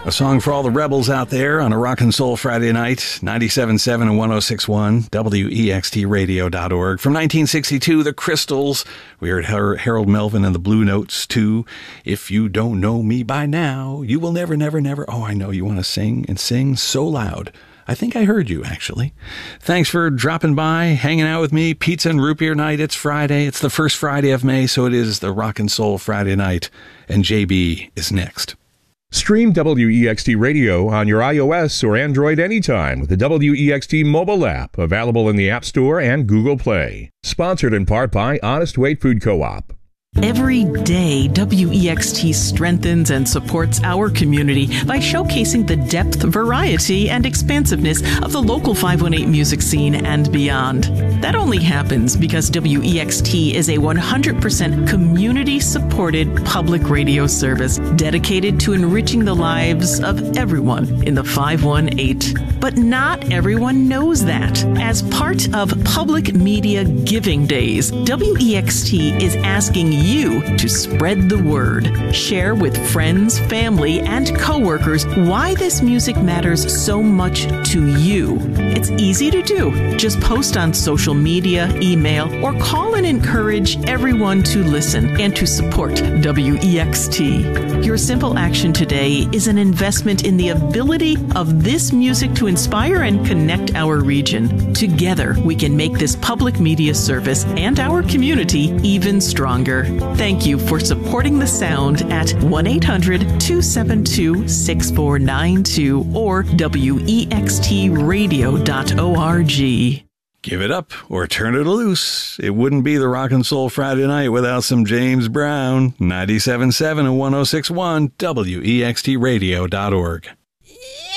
A song for all the rebels out there on a Rock and Soul Friday night, 97.7 and 106.1, WEXTradio.org. From 1962, The Crystals. We heard Harold Melvin and the Blue Notes, too. If you don't know me by now, you will never, never, never. Oh, I know you want to sing and sing so loud. I think I heard you, actually. Thanks for dropping by, hanging out with me. Pizza and root beer night. It's Friday. It's the first Friday of May, so it is the Rock and Soul Friday night. And JB is next. Stream WEXT Radio on your iOS or Android anytime with the WEXT mobile app, available in the App Store and Google Play. Sponsored in part by Honest Weight Food Co-op. Every day, WEXT strengthens and supports our community by showcasing the depth, variety, and expansiveness of the local 518 music scene and beyond. That only happens because WEXT is a 100% community-supported public radio service dedicated to enriching the lives of everyone in the 518. But not everyone knows that. As part of Public Media Giving Days, WEXT is asking you to spread the word. Share with friends, family, and coworkers why this music matters so much to you. It's easy to do. Just post on social media, email, or call and encourage everyone to listen and to support WEXT. Your simple action today is an investment in the ability of this music to inspire and connect our region. Together, we can make this public media service and our community even stronger. Thank you for supporting the sound at 1-800-272-6492 or WEXTradio.org. Give it up or turn it loose. It wouldn't be the Rock and Soul Friday night without some James Brown. 97.7 and 106.1 WEXTradio.org.